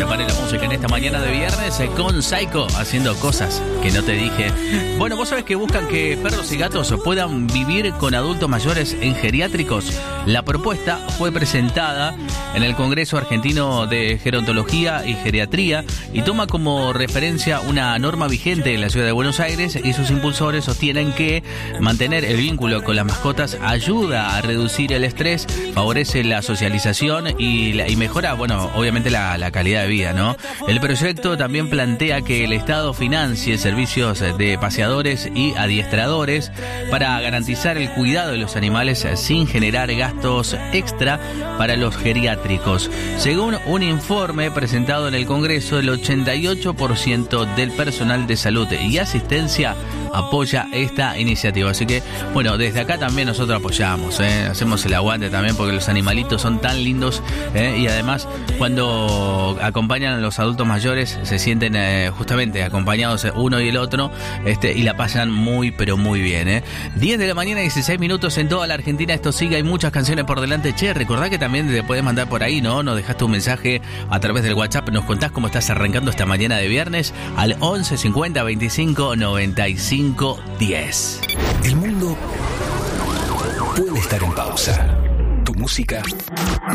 preparé la música en esta mañana de viernes con Psycho haciendo cosas que no te dije. Bueno, vos sabés que buscan que perros y gatos puedan vivir con adultos mayores en geriátricos. La propuesta fue presentada en el Congreso Argentino de Gerontología y Geriatría y toma como referencia una norma vigente en la ciudad de Buenos Aires, y sus impulsores sostienen que mantener el vínculo con las mascotas ayuda a reducir el estrés, favorece la socialización y mejora, bueno, obviamente la calidad de vida, ¿no? El proyecto también plantea que el Estado financie servicios de paseadores y adiestradores para garantizar el cuidado de los animales sin generar gastos extra para los geriátricos. Según un informe presentado en el Congreso, el 88% del personal de salud y asistencia apoya esta iniciativa. Así que, bueno, desde acá también nosotros apoyamos, hacemos el aguante también, porque los animalitos son tan lindos, y además cuando acompañan a los adultos mayores se sienten justamente acompañados uno y el otro, y la pasan muy pero muy bien. 10 de la mañana, 16 minutos en toda la Argentina. Esto sigue, hay muchas canciones por delante. Che, recordá que también te puedes mandar por ahí, ¿no? Nos dejaste un mensaje a través del WhatsApp, nos contás cómo estás arrancando esta mañana de viernes al 11 50 25 95 10. El mundo puede estar en pausa. Tu música